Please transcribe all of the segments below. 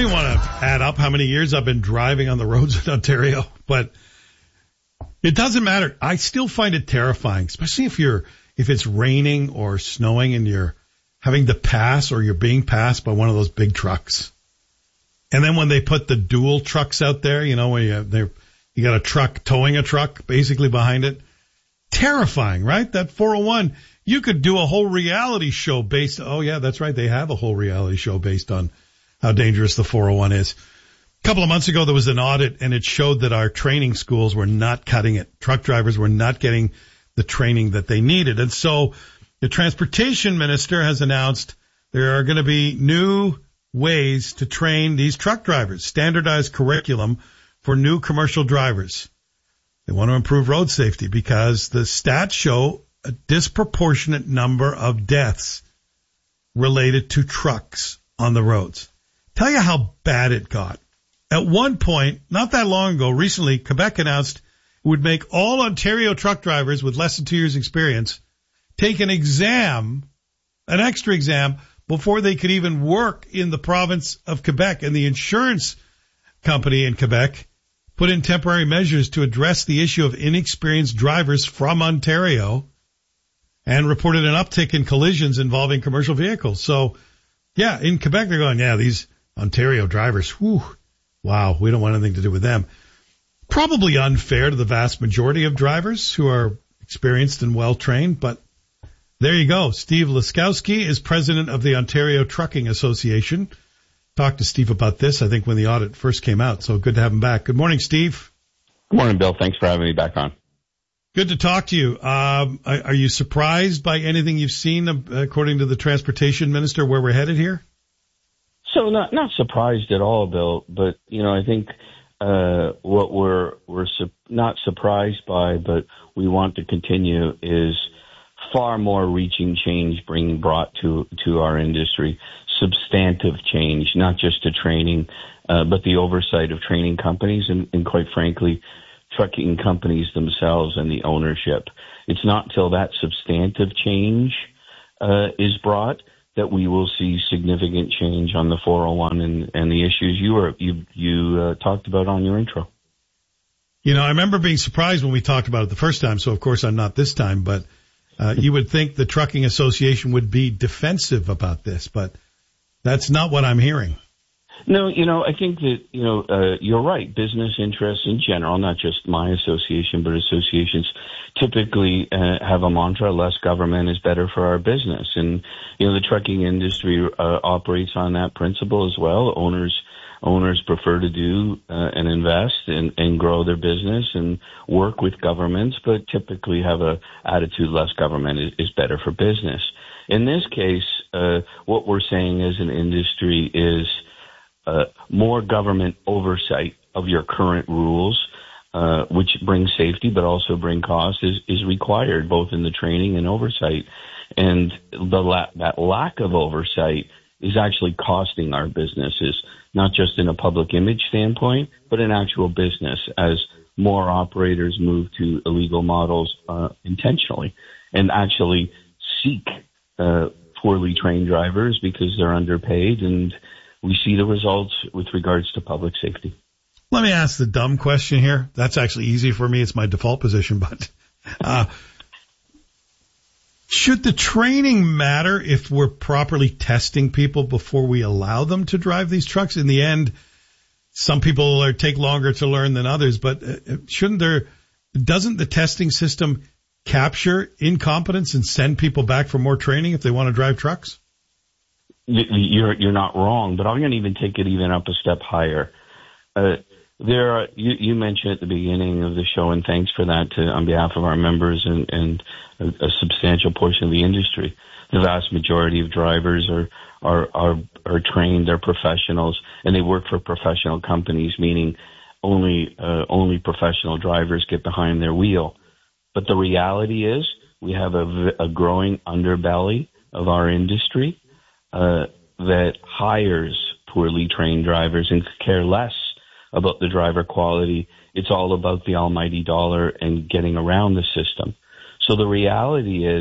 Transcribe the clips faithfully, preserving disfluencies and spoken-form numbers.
don't even want to add up how many years I've been driving on the roads in Ontario, but it doesn't matter. I still find it terrifying, especially if you're, if it's raining or snowing and you're having to pass or you're being passed by one of those big trucks. And then when they put the dual trucks out there, you know, when you have, you got a truck towing a truck basically behind it. Terrifying, right? That four oh one, you could do a whole reality show based, oh yeah, that's right. They have a whole reality show based on how dangerous the four oh one is. A couple of months ago, there was an audit and it showed that our training schools were not cutting it. Truck drivers were not getting the training that they needed. And so the transportation minister has announced there are going to be new ways to train these truck drivers, standardized curriculum for new commercial drivers. They want to improve road safety because the stats show a disproportionate number of deaths related to trucks on the roads. Tell you how bad it got. At one point, not that long ago, recently, Quebec announced it would make all Ontario truck drivers with less than two years experience take an exam, an extra exam, before they could even work in the province of Quebec. And the insurance company in Quebec put in temporary measures to address the issue of inexperienced drivers from Ontario and reported an uptick in collisions involving commercial vehicles. So, yeah, in Quebec, they're going, yeah, these Ontario drivers, whew, wow, we don't want anything to do with them. Probably unfair to the vast majority of drivers who are experienced and well-trained, but there you go. Steve Laskowski is president of the Ontario Trucking Association. Talked to Steve about this, I think, when the audit first came out. So good to have him back. Good morning, Steve. Good morning, Bill. Thanks for having me back on. Good to talk to you. Um, are, are you surprised by anything you've seen, uh, according to the transportation minister, where we're headed here? So not not surprised at all, Bill. But you know, I think uh, what we're we're su- not surprised by, but we want to continue is far more reaching change being brought to to our industry. Substantive change, not just to training, uh, but the oversight of training companies and, and quite frankly, trucking companies themselves and the ownership. It's not till that substantive change uh, is brought that we will see significant change on the four oh one and, and the issues you were you you uh, talked about on your intro. You know, I remember being surprised when we talked about it the first time, so of course I'm not this time, but uh, you would think the Trucking Association would be defensive about this, but that's not what I'm hearing. No, you know, I think that, you know, uh, you're right. Business interests in general, not just my association, but associations typically uh, have a mantra, less government is better for our business. And, you know, the trucking industry uh, operates on that principle as well. Owners owners prefer to do uh, and invest and, and grow their business and work with governments, but typically have a attitude less government is, is better for business. In this case, uh, what we're saying as an industry is uh, more government oversight of your current rules, uh, which bring safety but also bring cost, is, is required both in the training and oversight. And the la- that lack of oversight is actually costing our businesses, not just in a public image standpoint, but in actual business as more operators move to illegal models uh, intentionally and actually seek Uh, poorly trained drivers because they're underpaid, and we see the results with regards to public safety. Let me ask the dumb question here. That's actually easy for me. It's my default position, but uh, should the training matter if we're properly testing people before we allow them to drive these trucks? In the end, some people are, take longer to learn than others, but uh, shouldn't there, doesn't the testing system capture incompetence and send people back for more training if they want to drive trucks? You're you're not wrong, but I'm going to even take it even up a step higher. Uh, there, are, you, you mentioned at the beginning of the show, and thanks for that to, on behalf of our members and, and a, a substantial portion of the industry. The vast majority of drivers are are are, are trained, they're professionals, and they work for professional companies, meaning only uh, only professional drivers get behind their wheel. But the reality is we have a, a growing underbelly of our industry uh, that hires poorly trained drivers and could care less about the driver quality. It's all about the almighty dollar and getting around the system. So the reality is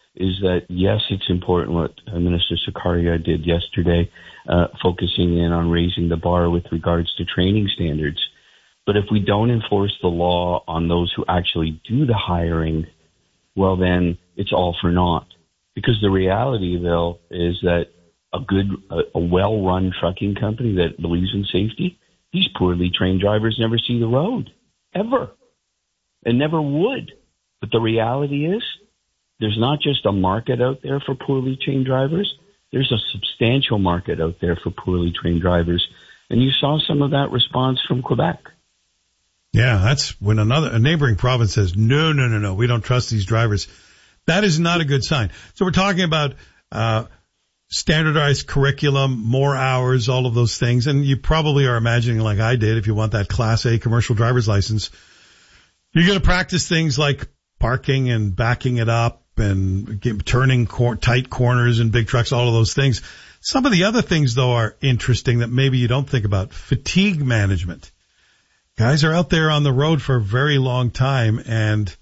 is that, yes, it's important what Minister Sakaria did yesterday, uh, focusing in on raising the bar with regards to training standards. But if we don't enforce the law on those who actually do the hiring, well, then it's all for naught. Because the reality, Bill, is that a good, a, a well-run trucking company that believes in safety, these poorly trained drivers never see the road, ever, and never would. But the reality is, there's not just a market out there for poorly trained drivers. There's a substantial market out there for poorly trained drivers. And you saw some of that response from Quebec. Yeah, that's when another, a neighboring province says, no, no, no, no, we don't trust these drivers. That is not a good sign. So we're talking about, uh, standardized curriculum, more hours, all of those things. And you probably are imagining, like I did, if you want that Class A commercial driver's license, you're going to practice things like parking and backing it up and get, turning cor- tight corners in big trucks, all of those things. Some of the other things, though, are interesting that maybe you don't think about. Fatigue management. Guys are out there on the road for a very long time, and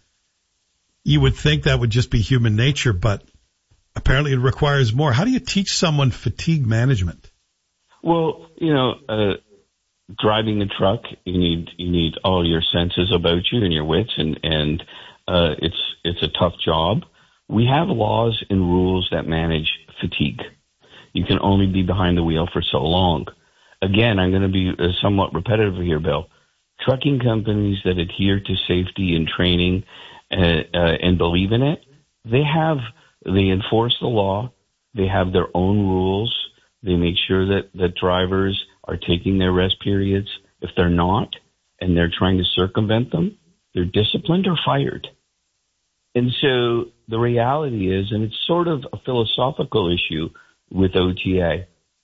you would think that would just be human nature, but apparently it requires more. How do you teach someone fatigue management? Well, you know, uh, driving a truck, you need you need all your senses about you and your wits, and and uh, it's it's a tough job. We have laws and rules that manage fatigue. You can only be behind the wheel for so long. Again, I'm going to be uh, somewhat repetitive here, Bill. Trucking companies that adhere to safety and training uh, uh, and believe in it, they have they enforce the law. They have their own rules. They make sure that, that drivers are taking their rest periods. If they're not, and they're trying to circumvent them, they're disciplined or fired. And so the reality is, and it's sort of a philosophical issue with O T A,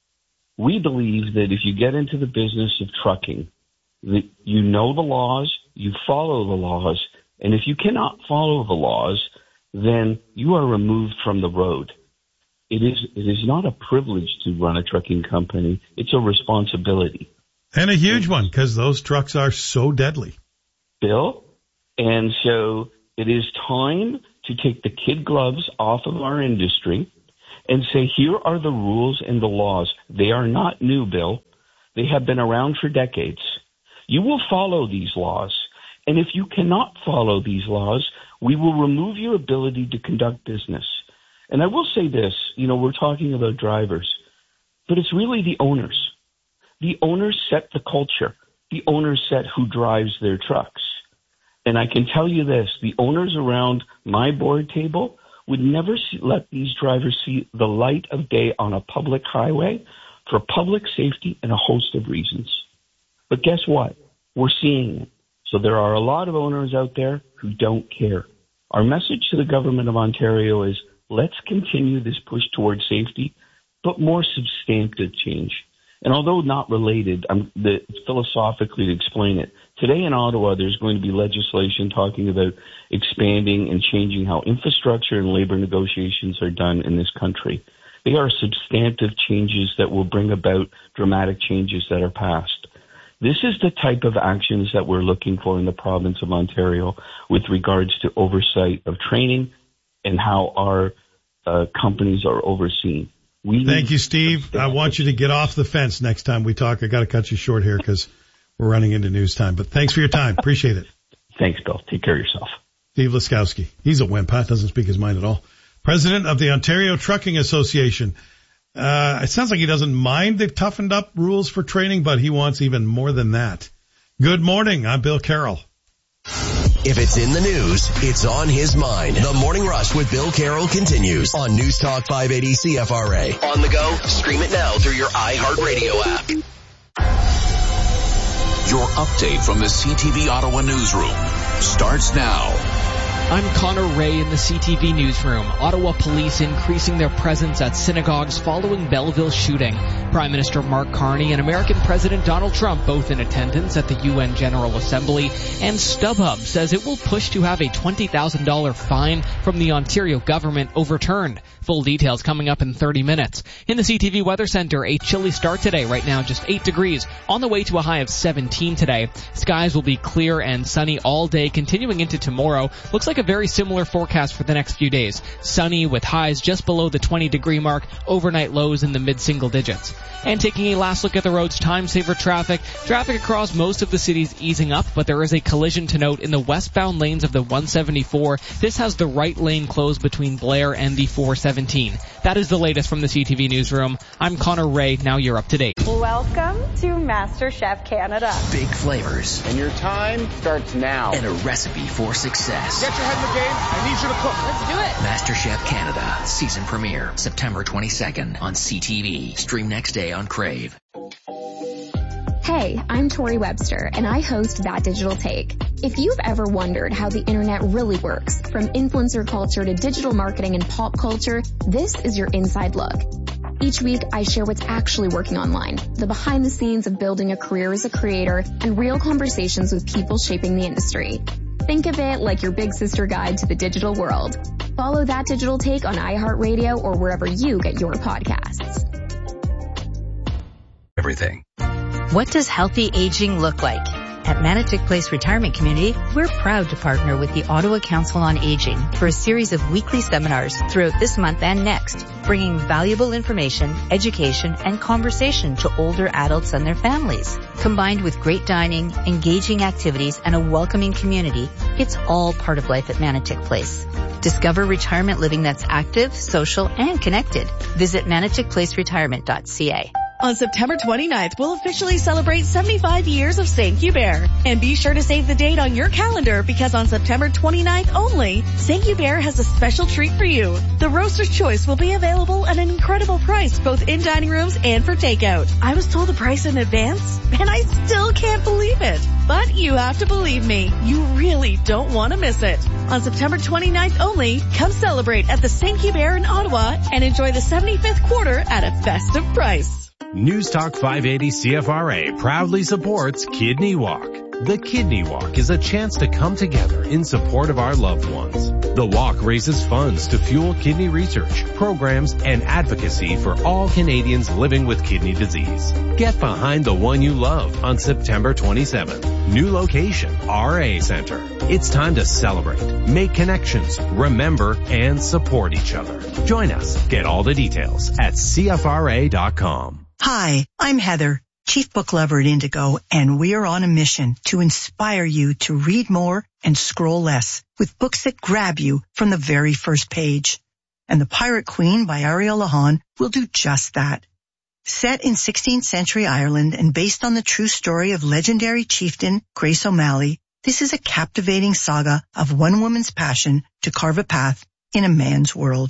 we believe that if you get into the business of trucking, that you know the laws, you follow the laws, and if you cannot follow the laws, then you are removed from the road. It is it is not a privilege to run a trucking company. It's a responsibility. And a huge one, because those trucks are so deadly. Bill, and so it is time to take the kid gloves off of our industry and say, here are the rules and the laws. They are not new, Bill. They have been around for decades. You will follow these laws. And if you cannot follow these laws, we will remove your ability to conduct business. And I will say this, you know, we're talking about drivers, but it's really the owners. The owners set the culture. The owners set who drives their trucks. And I can tell you this, the owners around my board table would never see, let these drivers see the light of day on a public highway for public safety and a host of reasons. But guess what? We're seeing it. So there are a lot of owners out there who don't care. Our message to the government of Ontario is, let's continue this push towards safety, but more substantive change. And although not related, I'm the, philosophically to explain it, today in Ottawa there's going to be legislation talking about expanding and changing how infrastructure and labor negotiations are done in this country. They are substantive changes that will bring about dramatic changes that are passed. This is the type of actions that we're looking for in the province of Ontario with regards to oversight of training and how our uh, companies are overseen. We Thank you, Steve. I want you to get off the fence next time we talk. I got to cut you short here because we're running into news time. But thanks for your time. Appreciate it. Thanks, Bill. Take care of yourself. Steve Laskowski. He's a wimp, huh? Doesn't speak his mind at all. President of the Ontario Trucking Association. Uh, it sounds like he doesn't mind the toughened up rules for training, but he wants even more than that. Good morning. I'm Bill Carroll. If it's in the news, it's on his mind. The Morning Rush with Bill Carroll continues on News Talk five eighty C F R A. On the go, stream it now through your iHeartRadio app. Your update from the C T V Ottawa newsroom starts now. I'm Connor Ray in the C T V newsroom. Ottawa police increasing their presence at synagogues following Belleville shooting. Prime Minister Mark Carney and American President Donald Trump both in attendance at the U N General Assembly. And StubHub says it will push to have a twenty thousand dollars fine from the Ontario government overturned. Full details coming up in thirty minutes. In the C T V Weather Center, a chilly start today. Right now, just eight degrees. On the way to a high of seventeen today. Skies will be clear and sunny all day, continuing into tomorrow. Looks like a very similar forecast for the next few days. Sunny with highs just below the twenty degree mark, overnight lows in the mid-single digits. And taking a last look at the roads, time-saver traffic. Traffic across most of the city's easing up, but there is a collision to note in the westbound lanes of the one seventy-four. This has the right lane closed between Blair and the four seventeen. That is the latest from the C T V Newsroom. I'm Connor Ray. Now you're up to date. Welcome to MasterChef Canada. Big flavors. And your time starts now. And a recipe for success. Get your head in the game. I need you to cook. Let's do it. MasterChef Canada. Season premiere. September twenty-second on C T V. Stream next day on Crave. Hey, I'm Tori Webster, and I host That Digital Take. If you've ever wondered how the internet really works, from influencer culture to digital marketing and pop culture, this is your inside look. Each week, I share what's actually working online, the behind the scenes of building a career as a creator, and real conversations with people shaping the industry. Think of it like your big sister guide to the digital world. Follow That Digital Take on iHeartRadio or wherever you get your podcasts. Everything. What does healthy aging look like? At Manotick Place Retirement Community, we're proud to partner with the Ottawa Council on Aging for a series of weekly seminars throughout this month and next, bringing valuable information, education, and conversation to older adults and their families. Combined with great dining, engaging activities, and a welcoming community, it's all part of life at Manotick Place. Discover retirement living that's active, social, and connected. Visit manotick place retirement dot c a. On September twenty-ninth, we'll officially celebrate seventy-five years of Saint Hubert. And be sure to save the date on your calendar because on September twenty-ninth only, Saint Hubert has a special treat for you. The Roaster's Choice will be available at an incredible price, both in dining rooms and for takeout. I was told the price in advance, and I still can't believe it. But you have to believe me, you really don't want to miss it. On September twenty-ninth only, come celebrate at the Saint Hubert in Ottawa and enjoy the seventy-fifth quarter at a festive price. News Talk five eighty C F R A proudly supports Kidney Walk. The Kidney Walk is a chance to come together in support of our loved ones. The walk raises funds to fuel kidney research, programs, and advocacy for all Canadians living with kidney disease. Get behind the one you love on September twenty-seventh. New location, R A Center. It's time to celebrate, make connections, remember, and support each other. Join us. Get all the details at C F R A dot com. Hi, I'm Heather, Chief Book Lover at Indigo, and we are on a mission to inspire you to read more and scroll less with books that grab you from the very first page. And The Pirate Queen by Ariel Lahan will do just that. Set in sixteenth century Ireland and based on the true story of legendary chieftain Grace O'Malley, this is a captivating saga of one woman's passion to carve a path in a man's world.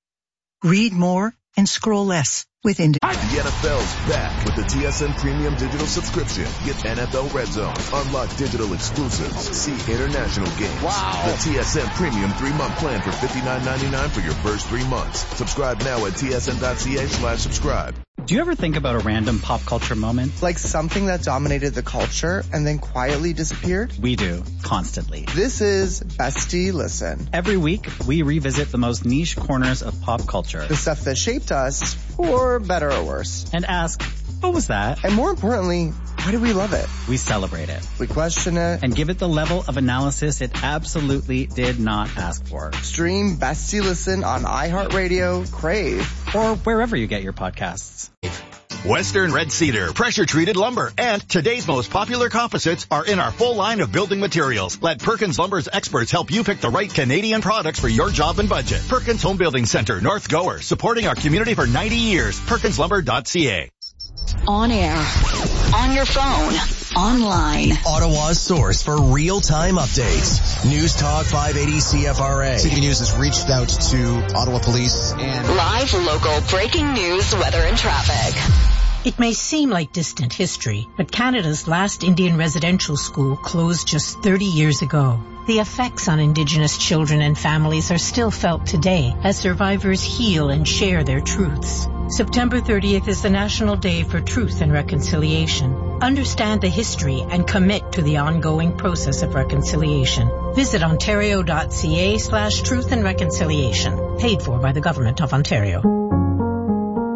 Read more and scroll less with Indigo. The N F L's back with the T S N Premium Digital Subscription. Get N F L Red Zone, unlock digital exclusives, see international games. Wow. The T S N Premium three-month plan for fifty-nine ninety-nine for your first three months. Subscribe now at T S N dot C A slash subscribe. Do you ever think about a random pop culture moment? Like something that dominated the culture and then quietly disappeared? We do, constantly. This is Bestie Listen. Every week, we revisit the most niche corners of pop culture. The stuff that shaped us, for better or worse. And ask, what was that? And more importantly, why do we love it? We celebrate it. We question it. And give it the level of analysis it absolutely did not ask for. Stream Bestie Listen on iHeartRadio, Crave, or wherever you get your podcasts. Western Red Cedar, pressure-treated lumber, and today's most popular composites are in our full line of building materials. Let Perkins Lumber's experts help you pick the right Canadian products for your job and budget. Perkins Home Building Center, North Gower, supporting our community for ninety years. Perkins Lumber dot C A. On air, on your phone, online. Ottawa's source for real-time updates. News Talk five eighty C F R A. C T V News has reached out to Ottawa Police and live local breaking news, weather and traffic. It may seem like distant history, but Canada's last Indian residential school closed just thirty years ago. The effects on Indigenous children and families are still felt today as survivors heal and share their truths. September thirtieth is the National Day for Truth and Reconciliation. Understand the history and commit to the ongoing process of reconciliation. Visit ontario dot c a slash truth and reconciliation. Paid for by the Government of Ontario.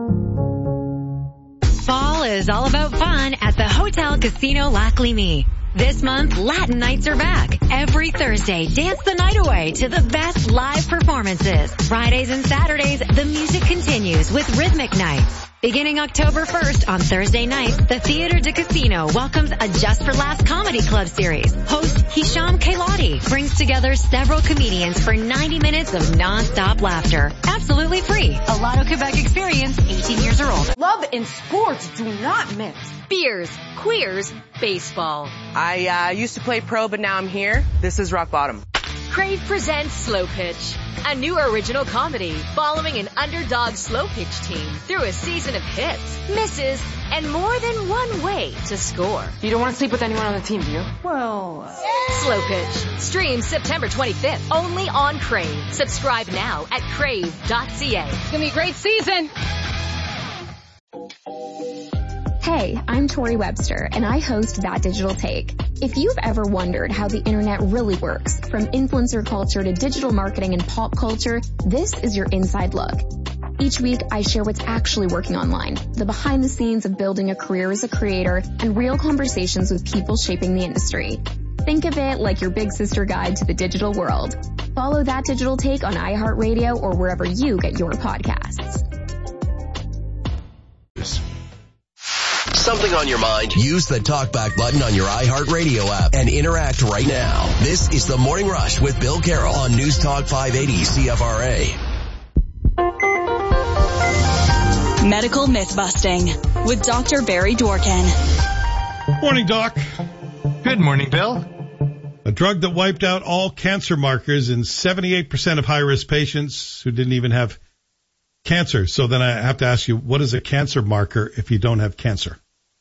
Fall is all about fun at the Hotel Casino Lac Lévis. This month, Latin nights are back. Every Thursday, dance the night away to the best live performances. Fridays and Saturdays, the music continues with Rhythmic Nights. Beginning October first on Thursday nights, the Theater de Casino welcomes a Just for Laughs Comedy Club series. Host Hisham Kailati brings together several comedians for ninety minutes of non-stop laughter. Absolutely free. A Lotto Quebec experience, eighteen years or older. Love and sports do not mix. Beers, queers, baseball. I uh, used to play pro, but now I'm here. This is rock bottom. Crave presents Slow Pitch, a new original comedy following an underdog slow pitch team through a season of hits, misses, and more than one way to score. You don't want to sleep with anyone on the team, do you? Well, uh... Slow Pitch streams September twenty-fifth only on Crave. Subscribe now at crave dot c a. It's gonna be a great season. Hey, I'm Tori Webster, and I host That Digital Take. If you've ever wondered how the internet really works, from influencer culture to digital marketing and pop culture, this is your inside look. Each week, I share what's actually working online, the behind the scenes of building a career as a creator, and real conversations with people shaping the industry. Think of it like your big sister guide to the digital world. Follow That Digital Take on iHeartRadio or wherever you get your podcasts. Something on your mind? Use the talkback button on your iHeartRadio app and interact right now. This is the Morning Rush with Bill Carroll on News Talk five eighty C F R A. Medical Myth-Busting with Doctor Barry Dworkin. Morning, Doc. Good morning, Bill. A drug that wiped out all cancer markers in seventy-eight percent of high-risk patients who didn't even have cancer. So then I have to ask you, what is a cancer marker if you don't have cancer?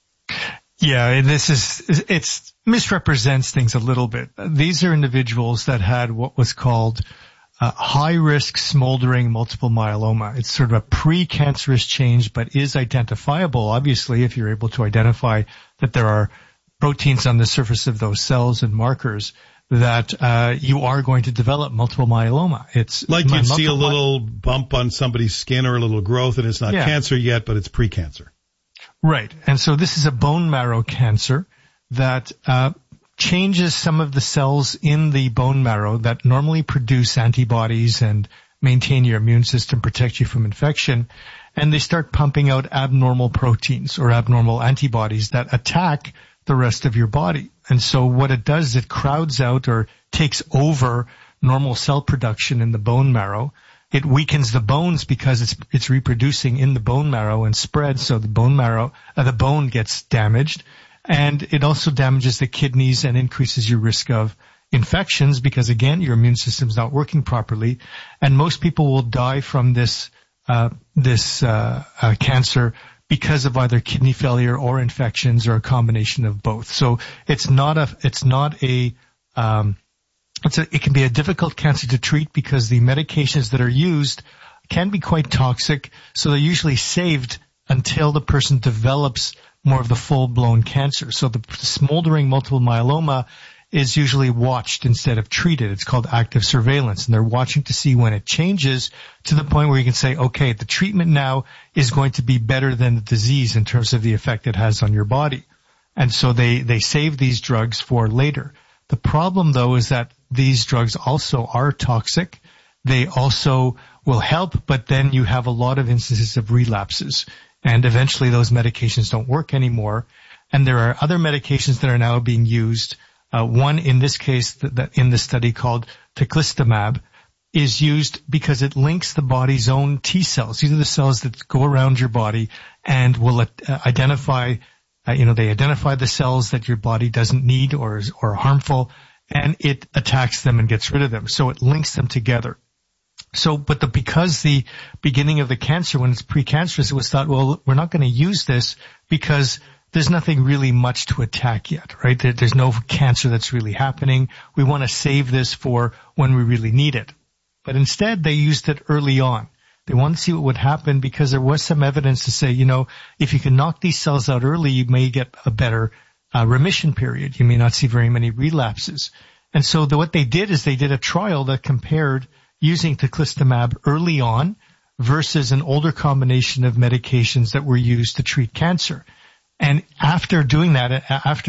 Yeah, this is, it's misrepresents things a little bit. These are individuals that had what was called uh, high-risk smoldering multiple myeloma. It's sort of a pre-cancerous change, but is identifiable, obviously, if you're able to identify that there are proteins on the surface of those cells and markers that uh you are going to develop multiple myeloma. It's like you'd see a little bump on somebody's skin or a little growth, and it's not yeah. cancer yet, but it's pre-cancer. Right. And so this is a bone marrow cancer that uh changes some of the cells in the bone marrow that normally produce antibodies and maintain your immune system, protect you from infection, and they start pumping out abnormal proteins or abnormal antibodies that attack the rest of your body. And so what it does is it crowds out or takes over normal cell production in the bone marrow. It weakens the bones because it's it's reproducing in the bone marrow and spreads, so the bone marrow, uh, the bone gets damaged. And it also damages the kidneys and increases your risk of infections because, again, your immune system's not working properly. And most people will die from this uh this uh, uh cancer because of either kidney failure or infections or a combination of both. So it's not a, it's not a, um, it's a, it can be a difficult cancer to treat because the medications that are used can be quite toxic. So they're usually saved until the person develops more of the full-blown cancer. So the smoldering multiple myeloma is usually watched instead of treated. It's called active surveillance, and they're watching to see when it changes to the point where you can say, okay, the treatment now is going to be better than the disease in terms of the effect it has on your body. And so they, they save these drugs for later. The problem, though, is that these drugs also are toxic. They also will help, but then you have a lot of instances of relapses, and eventually those medications don't work anymore. And there are other medications that are now being used. Uh, one in this case that, that in the study called teclistamab is used because it links the body's own T cells. These are the cells that go around your body and will uh, identify, uh, you know, they identify the cells that your body doesn't need or is, or are harmful, and it attacks them and gets rid of them. So it links them together. So, but the, because the beginning of the cancer, when it's precancerous, it was thought, well, we're not going to use this because there's nothing really much to attack yet, right? There, there's no cancer that's really happening. We want to save this for when we really need it. But instead, they used it early on. They wanted to see what would happen because there was some evidence to say, you know, if you can knock these cells out early, you may get a better uh, remission period. You may not see very many relapses. And so the, what they did is they did a trial that compared using teclistamab early on versus an older combination of medications that were used to treat cancer. And after doing that, after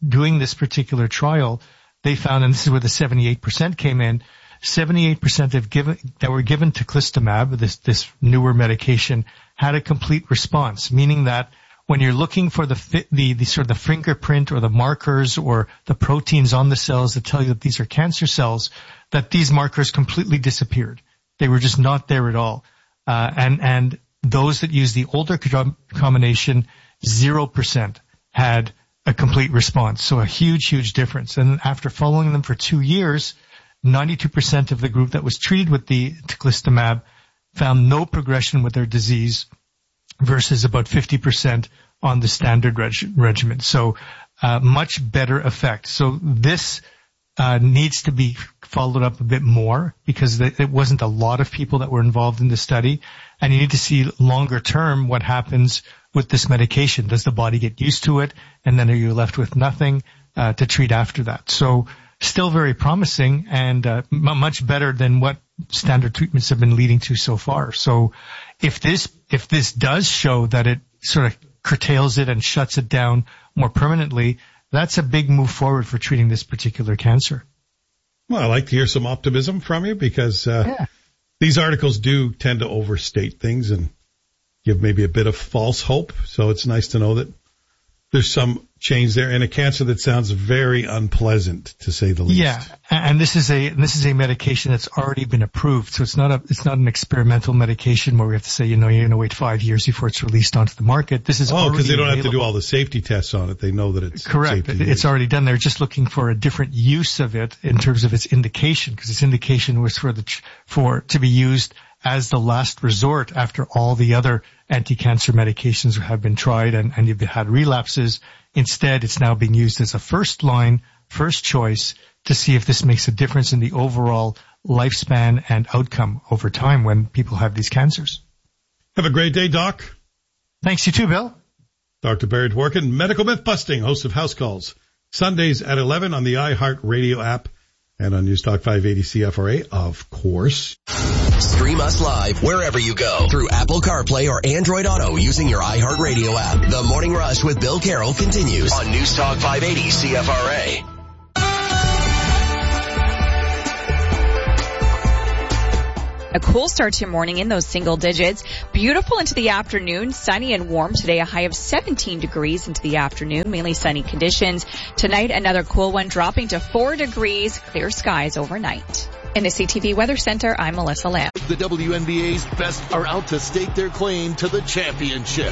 doing this particular trial, they found, and this is where the seventy-eight percent came in, seventy-eight percent of given, that were given teclistamab, this, this newer medication, had a complete response, meaning that when you're looking for the, the, the sort of the fingerprint or the markers or the proteins on the cells that tell you that these are cancer cells, that these markers completely disappeared. They were just not there at all. Uh, and, and those that used the older combination, zero percent had a complete response. So a huge, huge difference. And after following them for two years, ninety-two percent of the group that was treated with the teclistamab found no progression with their disease versus about fifty percent on the standard reg- regimen. So uh, much better effect. So this uh, needs to be followed up a bit more because the, it wasn't a lot of people that were involved in the study. And you need to see longer term what happens with this medication. Does the body get used to it? And then are you left with nothing uh, to treat after that? So still very promising and uh, m- much better than what standard treatments have been leading to so far. So if this if this does show that it sort of curtails it and shuts it down more permanently, that's a big move forward for treating this particular cancer. Well, I like to hear some optimism from you because uh, yeah. these articles do tend to overstate things and give maybe a bit of false hope. So it's nice to know that there's some change there in a cancer that sounds very unpleasant, to say the least. Yeah, and this is a this is a medication that's already been approved, so it's not a it's not an experimental medication where we have to say, you know, you're going to wait five years before it's released onto the market. This is oh, because they don't available. have to do all the safety tests on it. They know that it's correct. Safe to it's use. Already done. They're just looking for a different use of it in terms of its indication, because its indication was for the for to be used as the last resort after all the other anti-cancer medications have been tried and, and you've had relapses. Instead, it's now being used as a first line, first choice to see if this makes a difference in the overall lifespan and outcome over time when people have these cancers. Have a great day, Doc. Thanks, you too, Bill. Doctor Barry Dworkin, medical myth busting, host of House Calls, Sundays at eleven on the iHeartRadio app and on News Talk five eighty C F R A, of course. Stream us live wherever you go through Apple CarPlay or Android Auto using your iHeartRadio app. The Morning Rush with Bill Carroll continues on News Talk five eighty C F R A. A cool start to your morning in those single digits. Beautiful into the afternoon, sunny and warm today, a high of seventeen degrees into the afternoon, mainly sunny conditions. Tonight, another cool one dropping to four degrees, clear skies overnight. In the C T V Weather Center, I'm Melissa Lamb. The W N B A's best are out to stake their claim to the championship.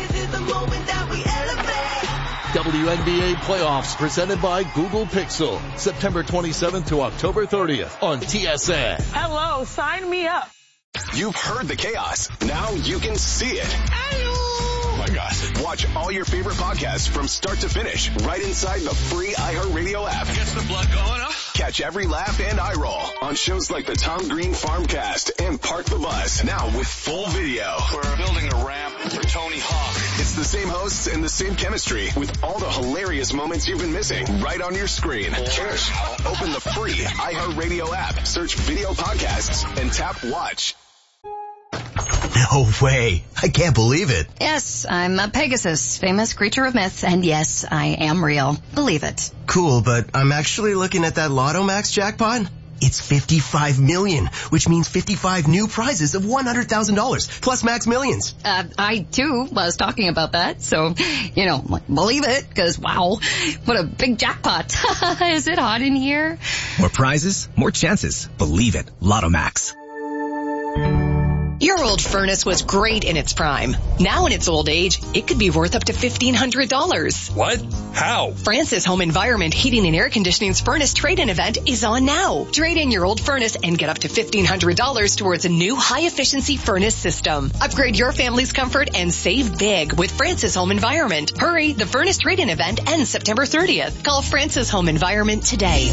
W N B A playoffs presented by Google Pixel, September twenty-seventh to October thirtieth on T S N. Hello, sign me up. You've heard the chaos. Now you can see it. Oh my gosh. Watch all your favorite podcasts from start to finish right inside the free iHeartRadio app. Gets the blood going, huh? Catch every laugh and eye roll on shows like the Tom Green Farmcast and Park the Bus. Now with full video. We're building a ramp for Tony Hawk. It's the same hosts and the same chemistry with all the hilarious moments you've been missing right on your screen. Just open the free iHeartRadio app, search video podcasts, and tap watch. No way. I can't believe it. Yes, I'm a Pegasus, famous creature of myth, and yes, I am real. Believe it. Cool, but I'm actually looking at that Lotto Max jackpot. It's fifty-five million, which means fifty-five new prizes of one hundred thousand dollars, plus Max Millions. Uh, I, too, was talking about that, so, you know, believe it, because, wow, what a big jackpot. Is it hot in here? More prizes, more chances. Believe it. Lotto Max. Your old furnace was great in its prime. Now in its old age, it could be worth up to fifteen hundred dollars. What? How? Francis Home Environment Heating and Air Conditioning's furnace trade-in event is on now. Trade in your old furnace and get up to fifteen hundred dollars towards a new high-efficiency furnace system. Upgrade your family's comfort and save big with Francis Home Environment. Hurry, the furnace trade-in event ends September thirtieth. Call Francis Home Environment today.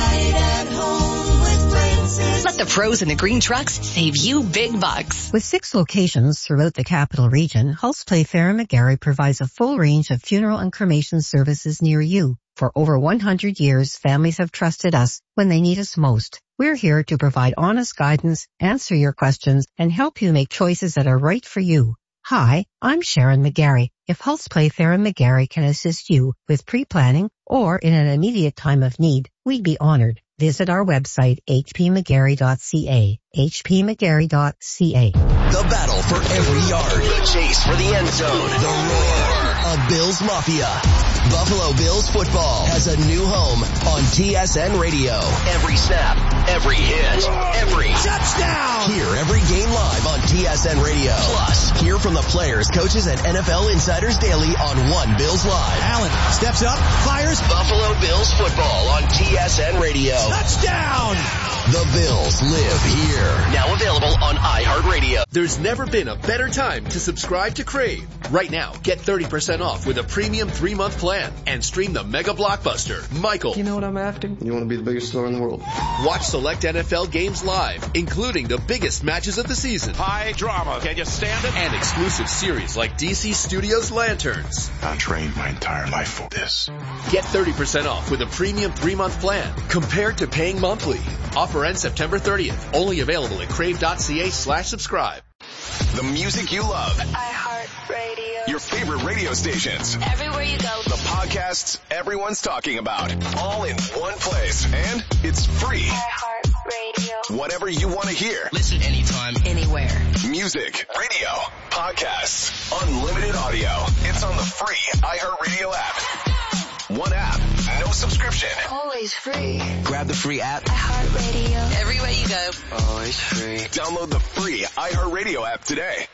Let the pros in the green trucks save you big bucks. With six locations throughout the capital region, Hulse Playfair and McGarry provides a full range of funeral and cremation services near you. For over one hundred years, families have trusted us when they need us most. We're here to provide honest guidance, answer your questions, and help you make choices that are right for you. Hi, I'm Sharon McGarry. If Hulse Playfair and McGarry can assist you with pre-planning, or in an immediate time of need, we'd be honored. Visit our website, h p mcgarry dot c a, h p mcgarry dot c a. The battle for every yard. The chase for the end zone. The roar of Bills Mafia. Buffalo Bills football has a new home on T S N Radio. Every snap, every hit, every touchdown. Hear every game live on T S N Radio. Plus, hear from the players, coaches, and N F L insiders daily on One Bills Live. Allen steps up, fires. Buffalo Bills football on T S N Radio. Touchdown! The Bills live here. Now available on iHeartRadio. There's never been a better time to subscribe to Crave. Right now, get thirty percent off with a premium three-month plan and stream the mega blockbuster, Michael. You know what I'm after? You want to be the biggest star in the world. Watch select N F L games live, including the biggest matches of the season. High drama. Can you stand it? And exclusive series like D C Studios Lanterns. I trained my entire life for this. Get thirty percent off with a premium three-month plan compared to paying monthly. Offer ends September thirtieth. Only available at crave.ca slash subscribe. The music you love. iHeartRadio. Your favorite radio stations. Everywhere you go. The podcasts everyone's talking about. All in one place. And it's free. iHeartRadio. Whatever you want to hear. Listen anytime, anywhere. Music, radio, podcasts, unlimited audio. It's on the free iHeartRadio app. One app, no subscription. Always free. Grab the free app. iHeartRadio. Everywhere you go. Always free. Download the free iHeartRadio app today.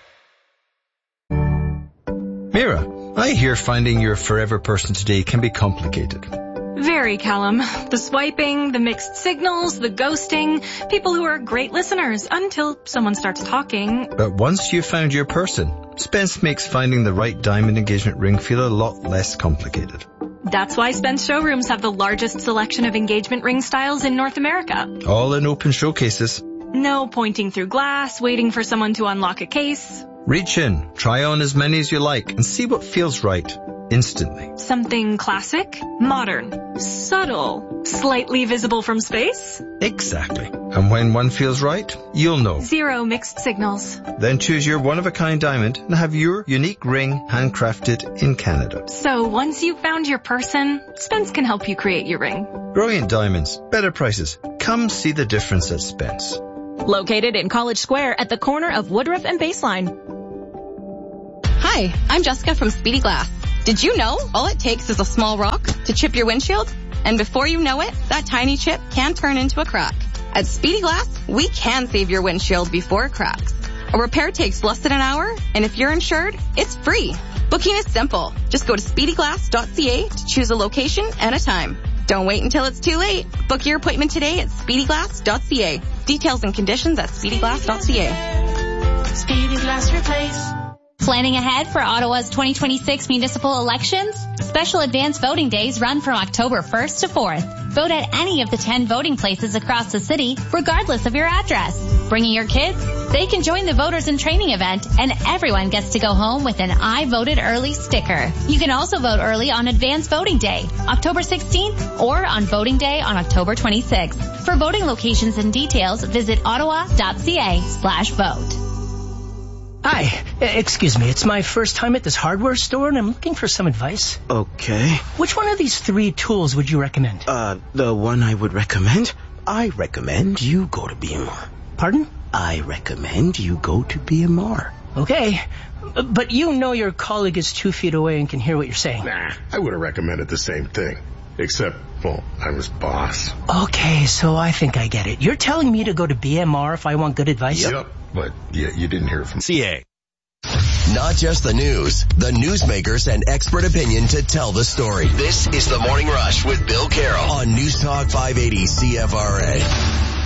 Mira, I hear finding your forever person today can be complicated. Very, Callum. The swiping, the mixed signals, the ghosting, people who are great listeners until someone starts talking. But once you've found your person, Spence makes finding the right diamond engagement ring feel a lot less complicated. That's why Spence showrooms have the largest selection of engagement ring styles in North America. All in open showcases. No pointing through glass, waiting for someone to unlock a case. Reach in, try on as many as you like, and see what feels right instantly. Something classic, modern, subtle, slightly visible from space. Exactly. And when one feels right, you'll know. Zero mixed signals. Then choose your one-of-a-kind diamond and have your unique ring handcrafted in Canada. So once you've found your person, Spence can help you create your ring. Brilliant diamonds, better prices. Come see the difference at Spence. Located in College Square at the corner of Woodruff and Baseline. Hi, I'm Jessica from Speedy Glass. Did you know all it takes is a small rock to chip your windshield? And before you know it, that tiny chip can turn into a crack. At Speedy Glass, we can save your windshield before it cracks. A repair takes less than an hour, and if you're insured, it's free. Booking is simple. Just go to speedy glass dot c a to choose a location and a time. Don't wait until it's too late. Book your appointment today at speedy glass dot c a. Details and conditions at speedy glass dot c a. Speedy Glass Replace. Planning ahead for Ottawa's twenty twenty-six municipal elections? Special advance voting days run from October first to fourth. Vote at any of the ten voting places across the city, regardless of your address. Bringing your kids? They can join the Voters in Training event, and everyone gets to go home with an I Voted Early sticker. You can also vote early on Advance Voting Day, October sixteenth, or on Voting Day on October twenty-sixth. For voting locations and details, visit ottawa dot c a slash vote. Hi, excuse me, it's my first time at this hardware store and I'm looking for some advice. Okay. Which one of these three tools would you recommend? Uh, the one I would recommend? I recommend you go to B M R. Pardon? I recommend you go to B M R. Okay, but you know your colleague is two feet away and can hear what you're saying. Nah, I would have recommended the same thing. Except, well, I'm his boss. Okay, so I think I get it. You're telling me to go to B M R if I want good advice? Yep, but yeah, you didn't hear it from C A. Not just the news, the newsmakers and expert opinion to tell the story. This is The Morning Rush with Bill Carroll on News Talk five eighty C F R A.